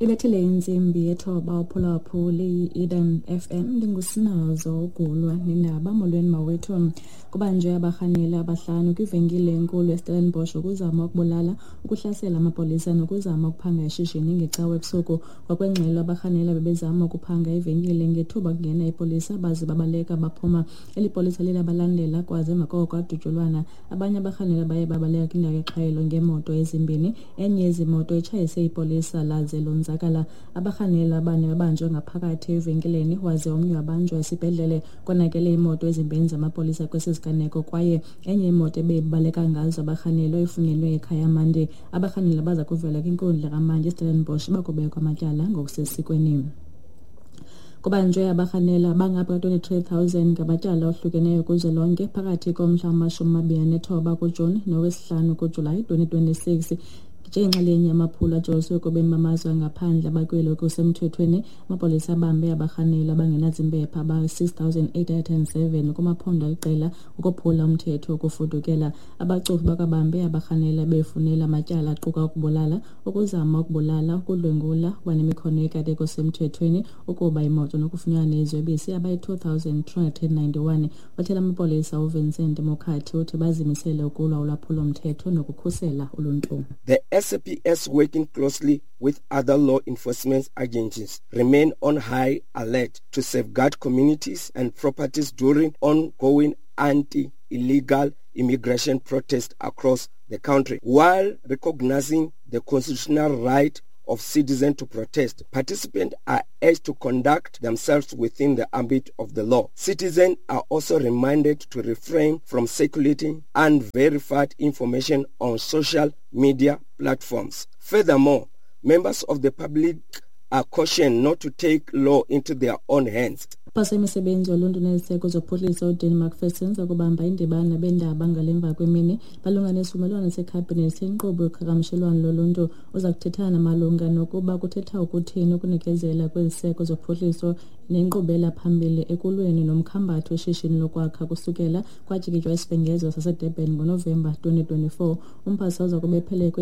Ibethile inzimbi yethoba uphulaphuli Eden FM ndingusinazo ugulwa nendaba molweni mawethu kubanjwe abarhanela abahlanu kwivenkile enkulu eStellenbosch ukuzama ukubulala ukuhlasela amapolisa nokuzama ukuphanga ishishini ngecawe ebusuku kwakwengxelo abarhanela bebezama ukuphanga ivenkile ngethuba kungena ipolisa baze babaleka baphuma elipolisa lilabalandela kwaze emva kwadutyulwana abanye abarhanela baye babaleka kwindawo exhayelo ngemoto ezimbini enye yezimoto etshayise ipolisa laze zakala abarhanela abanye babanjwe ngaphakathi evenkileni waze omnye wabanjwa esibhedlele konakele imoto ezimbini zamapolisa kwesiziganeko kwaye enye imoto ebebaleka ngazo abarhanela ifunyenwe ekhaya mande abarhanela baza kuvela kwinkundla kamanje eStellenbosch bakubekwa amatyala ngokusesikweni. Kubanjwe abarhanela bangapha 23,000 ngamatyala ohlukeneyo kuze lonke phakathi komhla wama-29 kuJuni nowesi-5 kuJulayi 2026 njengenxalenye yamaphulo ajolise kubemi bamazwe angaphandle abakwelo kusemthethweni amapolisa abambe abarhanela abangenazimpepha aba-6,807 kumaphondo aliqela ukuphula umthetho wokufudukela abacofi bakabambe abarhanela befunela amatyala aquka ukubulala ukuzama ukubulala ukudlwengula kwanemikhono ekade kusemthethweni ukuba imoto nokufunyanwa neziyobisi abayi-2,391 bathela amapolisa uVincent Mokhathi uthi bazimisele ukulwa ulwaphulo umthetho nokukhusela uluntu. The SAPS, working closely with other law enforcement agencies, remain on high alert to safeguard communities and properties during ongoing anti-illegal immigration protests across the country. While recognizing the constitutional right of citizens to protest, participants are urged to conduct themselves within the ambit of the law. Citizens are also reminded to refrain from circulating unverified information on social media platforms. Furthermore, members of the public are cautioned not to take law into their own hands. Pasemisebenzi yoluntu neziseko zophuhliso uDanny McPherson zakubamba indibano bendaba ngalemva kwemini balungana isivumelwano sekhabhinethi senkqubo yoqhagamshelwano loluntu oza kuthethana malunga nokuba kuthetha ukuthini ukunikezela kweziseko zophuhliso nenkqubela phambili ekulweni nomkhambatho weshishini lokwakha kusukela kwatyikitywa isibhengezo saseDurban ngoNovemba 2024. Umphathi uza kube phelekwe